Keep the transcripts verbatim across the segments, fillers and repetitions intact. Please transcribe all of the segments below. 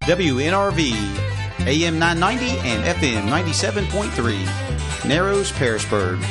W N R V, A M nine ninety and F M ninety-seven point three, Narrows, Pearisburg.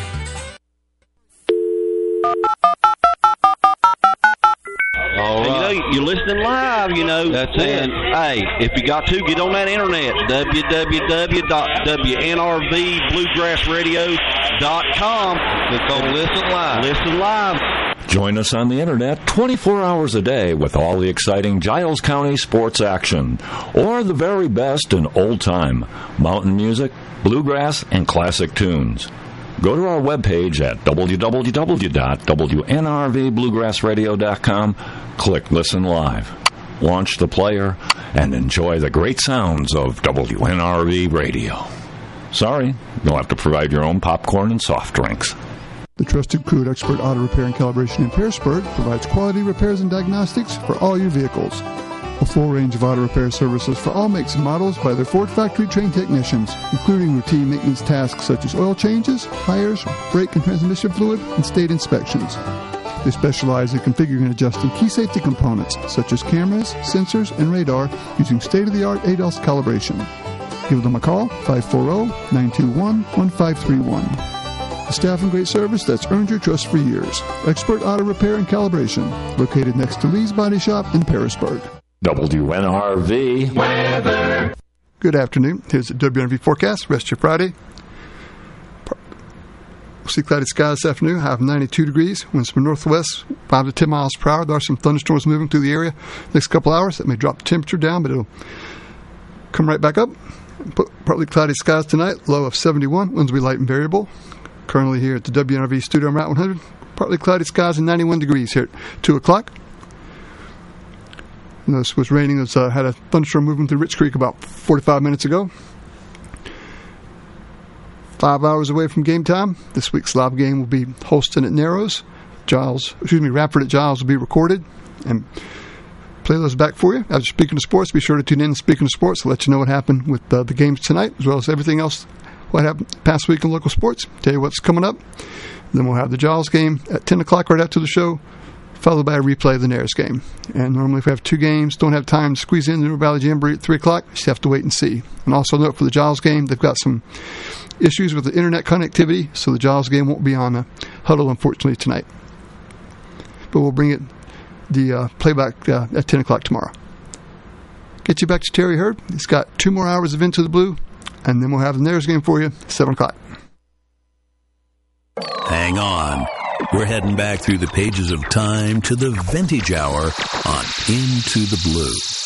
All right. You know, you're listening live, you know. That's and, it. Hey, if you got to, get on that internet, w w w dot w n r v bluegrass radio dot com. Click on Listen Live. Listen Live. Join us on the internet twenty-four hours a day with all the exciting Giles County sports action, or the very best in old-time mountain music, bluegrass, and classic tunes. Go to our webpage at w w w dot w n r v bluegrass radio dot com, click Listen Live, launch the player, and enjoy the great sounds of W N R V Radio. Sorry, you'll have to provide your own popcorn and soft drinks. The trusted crew at Expert Auto Repair and Calibration in Pearisburg provides quality repairs and diagnostics for all your vehicles. A full range of auto repair services for all makes and models by their Ford factory-trained technicians, including routine maintenance tasks such as oil changes, tires, brake and transmission fluid, and state inspections. They specialize in configuring and adjusting key safety components such as cameras, sensors, and radar using state-of-the-art A D A S calibration. Give them a call, five four zero, nine two one, one five three one. A staff and great service that's earned your trust for years. Expert Auto Repair and Calibration, located next to Lee's Body Shop in Pearisburg. W N R V weather. Good afternoon. Here's the W N R V forecast. Rest of your Friday. We'll see cloudy skies this afternoon. High of ninety-two degrees. Winds from northwest, five to ten miles per hour. There are some thunderstorms moving through the area. Next couple hours, that may drop the temperature down, but it'll come right back up. Partly cloudy skies tonight. Low of seventy-one. Winds will be light and variable. Currently here at the W N R V studio on Route one hundred. Partly cloudy skies and ninety-one degrees here at two o'clock. This was raining. It was, uh, had a thunderstorm moving through Rich Creek about forty-five minutes ago. Five hours away from game time. This week's live game will be Holston at Narrows. Giles, excuse me, Radford at Giles will be recorded and play those back for you. After Speaking of Sports, be sure to tune in to Speaking of Sports to let you know what happened with uh, the games tonight, as well as everything else what happened past week in local sports. Tell you what's coming up. Then we'll have the Giles game at ten o'clock right after the show, followed by a replay of the Nares game. And normally if we have two games, don't have time to squeeze in the New Valley Jamboree at three o'clock, just have to wait and see. And also note for the Giles game, they've got some issues with the internet connectivity, so the Giles game won't be on a huddle, unfortunately, tonight. But we'll bring it the uh, playback uh, at ten o'clock tomorrow. Get you back to Terry Hurd. He's got two more hours of Into the Blue, and then we'll have the Nares game for you, seven o'clock. Hang on. We're heading back through the pages of time to the vintage hour on Into the Blue.